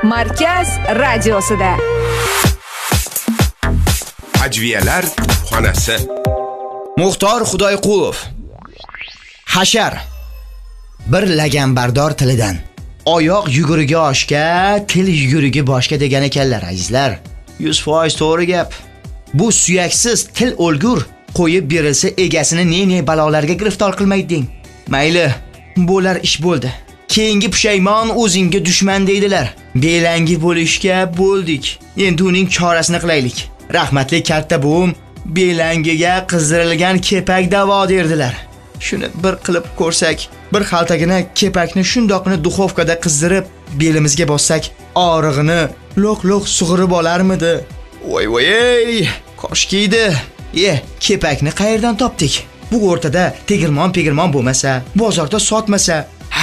Markaz radiosida. Ajviyalar xonasi. Muxtor Xudoyqulov. Hashar. Bir laganbardor tilidan. Oyoq yugurigi oshga, til yugurigi boshga degan ekanlar, azizlar. 100% to'g'ri gap. Bu suyaksiz til o'lgur qo'yib berilsa egasini ne balolarga giriftor qilmaydi deng. Mayli, bo'lar ish bo'ldi. Keyingi pushaymon o'zingga dushman deydilar. Belangi bo'lishga bo'ldik. Endi uning chorasini qilaylik. Rahmatli katta buvim belangiga qizdirilgan kepak davo derdilar. Shuni bir qilib ko'rsak, bir xaltagina kepakni shundoqni duxovkada qizdirib belimizga bossak, og'rig'ini loq-loq sug'urib olarmidi? Voy, koshkiydi. Kepakni qayerdan topdik? Bu o'rtada tegirmon bo'lmasa, bozorda sotmasa.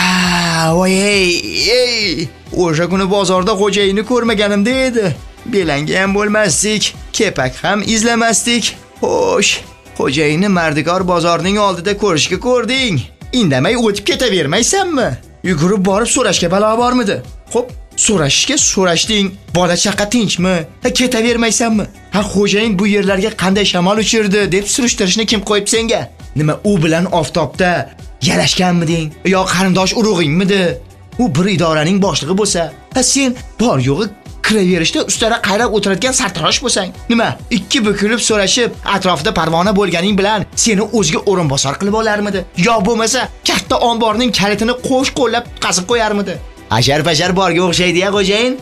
O'sha kuni bozorda xo'jayini ko'rmaganimda edi. Belangi ham bo'lmasdik, kepak ham izlamasdik. Xo'sh, xo'jayini Mardikor bozorning oldida ko'rishga ko'rding. Indamay o'tib ketavermaysanmi? Yugurib borib so'rashga balo bormidi? Xo'p, so'rashding. Bola chaqa tinchmi? Ketavermaysanmi? Xo'jayin bu yerlarga qanday shamol uchirdi deb surishtirishni kim qo'yib senga? Nima u bilan oftobda yalashganmiding? Yo qarindosh urug'ingmidi? U bir idoraning boshlig'i bo'lsa, sen bor yo'g'i kiraverishda ustara qayrab o'tiradigan sartarosh bo'lsang, nima? Ikki bukilib so'rashib, atrofida parvona bo'lganing bilan seni o'ziga o'rinbosar qilib olarmidi? Yo bo'lmasa, katta omborning kalitini qo'sh-qo'llab qazib qo'yarmidi? Ashar-pashar borga o'xshaydi-ya, xo'jayin.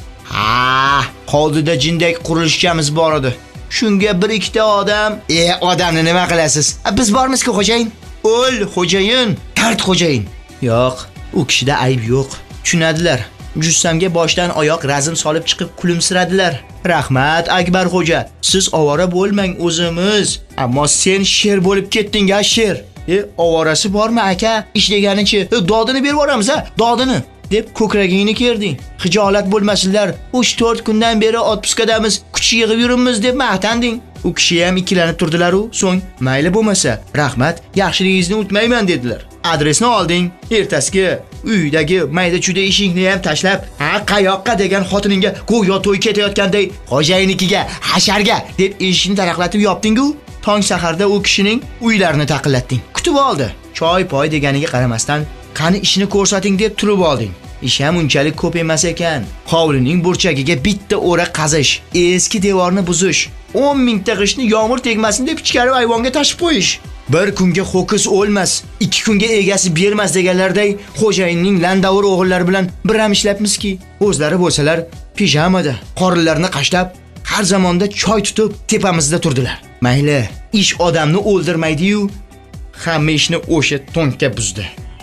Qoldida jindek qurilishchamiz bor edi. Shunga bir ikkita odam, odamni nima qilasiz? Biz bormiz-ku, xo'jayin. O'l, xo'jayin, tart xo'jayin. Yo'q, u kishida ayb yo'q. Tushunadilar. Jussamga boshdan oyoq razm solib chiqib kulimsiradilar. Rahmat Akbar xo'ja, siz ovora bo'lmang, o'zimiz. Ammo sen sher bo'lib ketding-a, sher. Ovorasi bormi aka? Ishlaganichi, dodini berib yuboramiz, dodini deb ko'kragingni kerding. Xijolat bo'lmasinlar. 3-4 kundan beri otpuskadamiz, kuch yig'ib yuribmiz deb maqtanding. U kishi ham ikkilanib turdilar-u, so'ng mayli bo'lmasa, rahmat, yaxshiligingizni unutmayman dedilar. Adresni olding. Ertasiga uydagi mayda-chuda ishingni ham tashlab, qayoqqa degan xotiningga go'yo to'y ketayotganday xo'jayinikiga, hasharga deb eshikni taraqlatib yopding-ku. Tong saharda u kishining uylarini taqillatding. Kutib oldi. Choy-poy deganiga qaramasdan, qani ishni ko'rsating deb turib olding. Ish ham unchalik ko'p emas ekan. Hovlining burchagiga bitta o'ra qazish, eski devorni buzish, 10 mingta g'ishtni yomg'ir tegmasin deb ichkari ayvonga tashib qo'yish. Bir kunga ho'kiz o'lmas, 2 kunga egasi bermas deganlarday xo'jayinning landavur o'g'illari bilan bir ham ishlabmizki, o'zlari bo'lsalar pijamada, qorinlarini qashlab, har zamonda choy tutib tepamizda turdilar. Mayli, ish odamni o'ldirmaydi-yu, hamma ishni o'sha to'nka buzdi.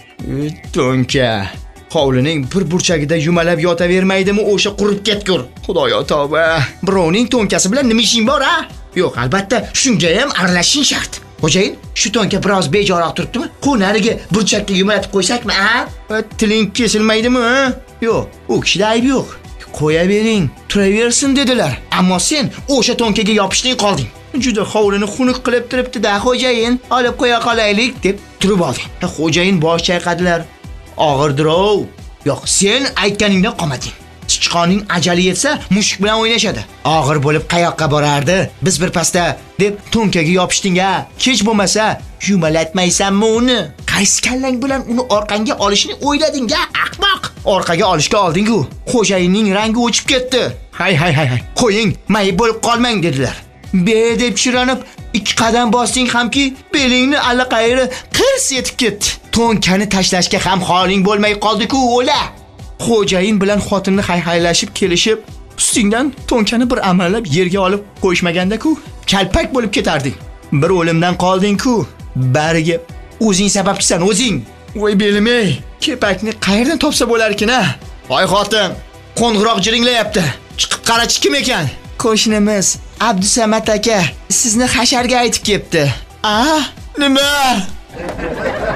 To'nka hovlining bir burchagida yumalab yotavermaydimi o'sha qurib ketgur. Xudoyo tavba. Birovning to'nkasi bilan nima ishing bor, a? Yo'q, albatta, shunga ham aralashishing shart. Xo'jayin, shu to'nka biroz bejo'roq turibdimi? Qo'nariga burchakka yumalatib qo'ysakmi, a? Tiling kesilmaydimi, a? Yo'q, u kishida ayb yo'q. Qo'yavering, turaversin dedilar. Ammo sen o'sha to'nkaga yopishding qolding. Juda hovlini xunuk qilib turibdi-da, xo'jayin, olib qo'ya qolaylik deb turib olding. Xo'jayin bosh chayqadilar. Og'irdirov. Yo'q, sen aytganingdan qomading. Sichqonning ajali yetsa, mushuk bilan o'ynashadi. Og'ir bo'lib qayoqqa borardi? Biz bir pasta deb to'nkaga yopishding-a. Kech bo'lmasa, yumalatmaysanmi uni? Qaysi kallang bilan uni orqangga olishni o'ylading-a, ahmoq? Orqaga olishga olding-ku. Xo'jayinning rangi o'chib ketdi. Hay. Qo'ying, mayib bo'lib qolmang dedilar. Be deb chiranib 2 qadam bosding hamki, belingni allaqayri qirs etib ketdi. To'nkani tashlashga ham holing bo'lmay qoldi-ku, o'la. Xo'jayin bilan xotinni hayhaylashib kelishib, ustingdan to'nkani bir amallab yerga olib qo'yishmaganda-ku, kalpak bo'lib ketarding. Bir o'limdan qolding-ku. Bariga o'zing sababchisan, o'zing. Voy belim-ey, kepakni qayerdan topsa bo'lar ekan-a? Voy xotin, qo'ng'iroq jiringlayapti. Chiqib qarachi kim ekan? Qo'shnimiz Abdusamad aka sizni hasharga aytib ketdi. Nima?